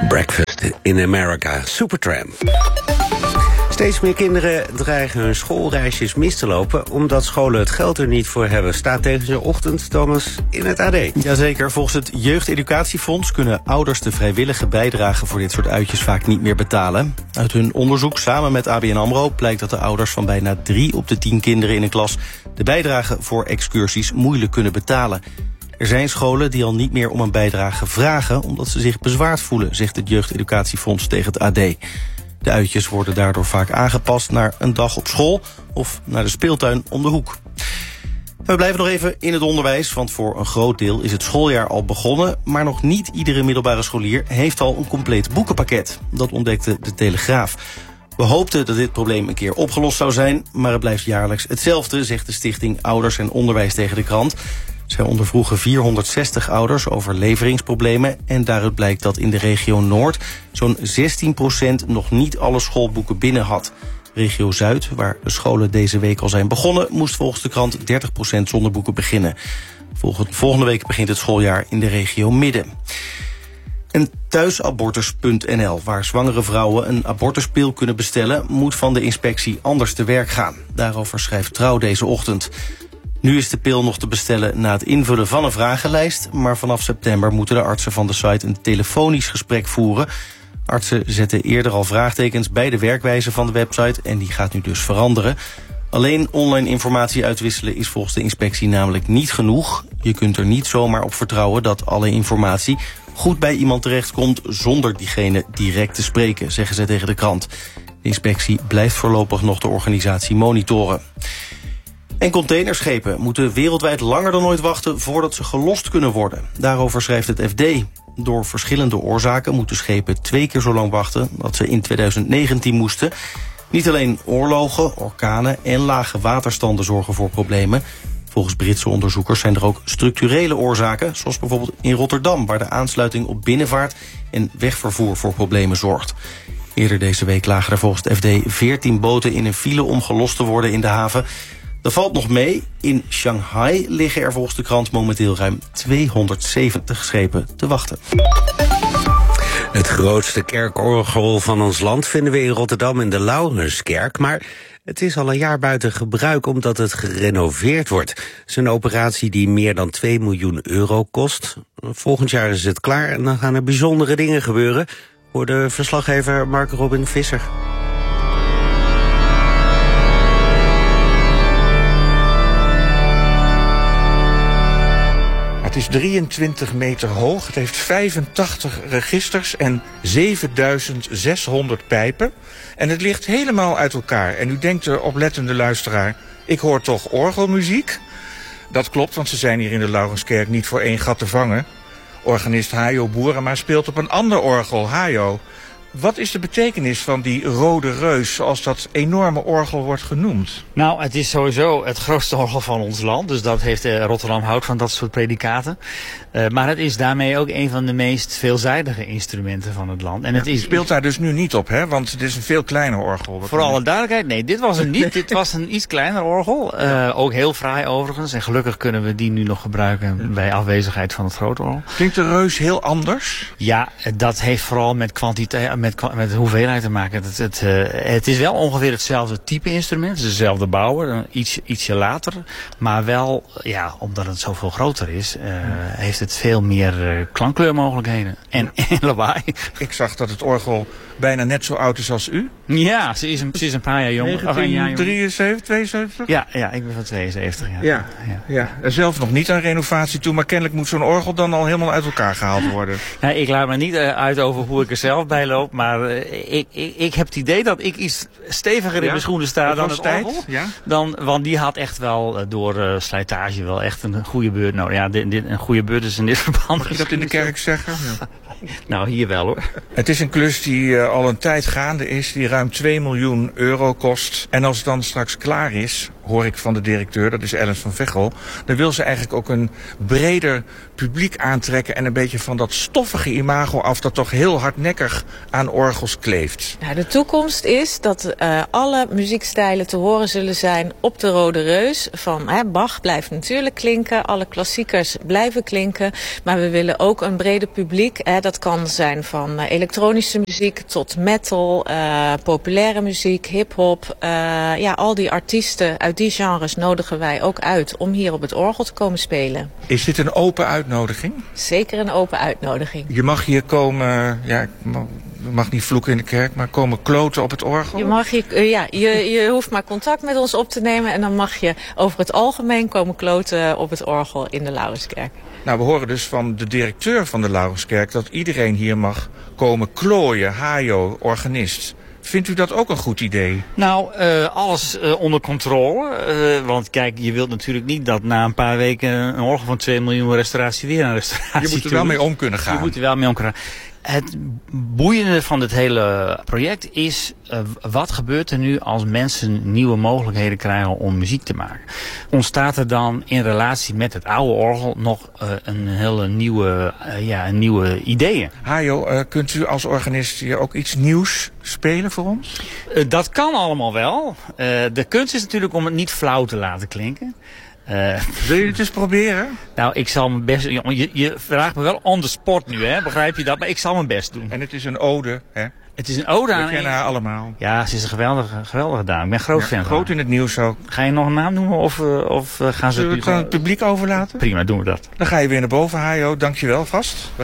Breakfast in America, Supertramp. Steeds meer kinderen dreigen hun schoolreisjes mis te lopen omdat scholen het geld er niet voor hebben. Staat deze ochtend, Thomas, in het AD. Jazeker, volgens het Jeugdeducatiefonds kunnen ouders de vrijwillige bijdrage voor dit soort uitjes vaak niet meer betalen. Uit hun onderzoek samen met ABN AMRO blijkt dat de ouders van bijna 3 op de 10 kinderen in een klas de bijdrage voor excursies moeilijk kunnen betalen. Er zijn scholen die al niet meer om een bijdrage vragen omdat ze zich bezwaard voelen, zegt het Jeugdeducatiefonds tegen het AD. De uitjes worden daardoor vaak aangepast naar een dag op school of naar de speeltuin om de hoek. We blijven nog even in het onderwijs, want voor een groot deel is het schooljaar al begonnen, maar nog niet iedere middelbare scholier heeft al een compleet boekenpakket. Dat ontdekte de Telegraaf. We hoopten dat dit probleem een keer opgelost zou zijn, maar het blijft jaarlijks hetzelfde, zegt de stichting Ouders en Onderwijs tegen de krant. Zij ondervroegen 460 ouders over leveringsproblemen en daaruit blijkt dat in de regio Noord zo'n 16% nog niet alle schoolboeken binnen had. Regio Zuid, waar de scholen deze week al zijn begonnen, moest volgens de krant 30% zonder boeken beginnen. Volgende week begint het schooljaar in de regio Midden. En thuisabortus.nl, waar zwangere vrouwen een abortuspil kunnen bestellen, moet van de inspectie anders te werk gaan. Daarover schrijft Trouw deze ochtend. Nu is de pil nog te bestellen na het invullen van een vragenlijst, maar vanaf september moeten de artsen van de site een telefonisch gesprek voeren. Artsen zetten eerder al vraagtekens bij de werkwijze van de website en die gaat nu dus veranderen. Alleen online informatie uitwisselen is volgens de inspectie namelijk niet genoeg. Je kunt er niet zomaar op vertrouwen dat alle informatie goed bij iemand terechtkomt zonder diegene direct te spreken, zeggen ze tegen de krant. De inspectie blijft voorlopig nog de organisatie monitoren. En containerschepen moeten wereldwijd langer dan ooit wachten voordat ze gelost kunnen worden. Daarover schrijft het FD. Door verschillende oorzaken moeten schepen 2 keer zo lang wachten dan ze in 2019 moesten. Niet alleen oorlogen, orkanen en lage waterstanden zorgen voor problemen. Volgens Britse onderzoekers zijn er ook structurele oorzaken, zoals bijvoorbeeld in Rotterdam, waar de aansluiting op binnenvaart en wegvervoer voor problemen zorgt. Eerder deze week lagen er volgens het FD 14 boten in een file om gelost te worden in de haven. Dat valt nog mee. In Shanghai liggen er volgens de krant momenteel ruim 270 schepen te wachten. Het grootste kerkorgel van ons land vinden we in Rotterdam in de Laurenskerk. Maar het is al een jaar buiten gebruik omdat het gerenoveerd wordt. Het is een operatie die meer dan 2 miljoen euro kost. Volgend jaar is het klaar en dan gaan er bijzondere dingen gebeuren, hoorde verslaggever Mark Robin Visser. Het is 23 meter hoog, het heeft 85 registers en 7600 pijpen. En het ligt helemaal uit elkaar. En u denkt er, oplettende luisteraar, ik hoor toch orgelmuziek? Dat klopt, want ze zijn hier in de Laurenskerk niet voor één gat te vangen. Organist Hajo Boerema speelt op een ander orgel, Hajo. Wat is de betekenis van die rode reus, zoals dat enorme orgel wordt genoemd? Nou, het is sowieso het grootste orgel van ons land. Dus dat heeft Rotterdam houdt van dat soort predicaten. Maar het is daarmee ook een van de meest veelzijdige instrumenten van het land. En het speelt daar dus nu niet op, hè? Want het is een veel kleiner orgel. Voor alle duidelijkheid, nee, dit was hem niet. Dit was een iets kleiner orgel. Ook heel fraai overigens. En gelukkig kunnen we die nu nog gebruiken bij afwezigheid van het grote orgel. Klinkt de reus heel anders? Ja, dat heeft vooral met kwantiteit, met de hoeveelheid te maken. Het is wel ongeveer hetzelfde type instrument. Het is dezelfde bouwer, ietsje later. Maar wel, ja, omdat het zoveel groter is, heeft het veel meer klankkleurmogelijkheden. En lawaai. Ik zag dat het orgel bijna net zo oud is als u. Ja, ze is een paar jaar jonger. 1973, 72? Ja, ik ben van 72. Ja. Zelf nog niet aan renovatie toe, maar kennelijk moet zo'n orgel dan al helemaal uit elkaar gehaald worden. Nou, ik laat me niet uit over hoe ik er zelf bij loop, maar ik heb het idee dat ik iets steviger in mijn schoenen sta dan het orgel. Ja? Want die had echt wel door slijtage wel echt een goede beurt. Nou ja, een goede beurt is in dit verband. Mag je dat in de kerk zeggen? Ja. Nou, hier wel hoor. Het is een klus die al een tijd gaande is, die ruim 2 miljoen euro kost. En als het dan straks klaar is, hoor ik van de directeur, dat is Ellen van Veghel, dan wil ze eigenlijk ook een breder publiek aantrekken en een beetje van dat stoffige imago af dat toch heel hardnekkig aan orgels kleeft. Nou, de toekomst is dat alle muziekstijlen te horen zullen zijn op de Rode Reus. Bach blijft natuurlijk klinken, alle klassiekers blijven klinken, maar we willen ook een breder publiek. Dat kan zijn van elektronische muziek tot metal, populaire muziek, hip-hop. Al die artiesten uit die genres nodigen wij ook uit om hier op het orgel te komen spelen. Is dit een open uitnodiging? Zeker een open uitnodiging. Je mag hier komen, ik mag niet vloeken in de kerk, maar komen kloten op het orgel? Je hoeft maar contact met ons op te nemen en dan mag je over het algemeen komen kloten op het orgel in de Laurenskerk. Nou, we horen dus van de directeur van de Laurenskerk dat iedereen hier mag komen klooien, Hajo, organist. Vindt u dat ook een goed idee? Nou, alles onder controle. Want kijk, je wilt natuurlijk niet dat na een paar weken een orgel van 2 miljoen restauratie weer een restauratie. Je moet er wel mee om kunnen gaan. Je moet er wel mee om kunnen gaan. Het boeiende van dit hele project is, wat gebeurt er nu als mensen nieuwe mogelijkheden krijgen om muziek te maken? Ontstaat er dan in relatie met het oude orgel nog een hele nieuwe ideeën? Hajo, kunt u als organist hier ook iets nieuws spelen voor ons? Dat kan allemaal wel. De kunst is natuurlijk om het niet flauw te laten klinken. Wil je het eens proberen? Nou, ik zal mijn best... Je vraagt me wel on the spot nu, hè? Begrijp je dat? Maar ik zal mijn best doen. En het is een ode, hè? Het is een ode aan... We kennen haar allemaal. Ja, ze is een geweldige dame. Ik ben groot fan van groot in het nieuws ook. Ga je nog een naam noemen of gaan ze... Zullen we het aan het publiek overlaten? Prima, doen we dat. Dan ga je weer naar boven, Hajo. Dank je wel, vast.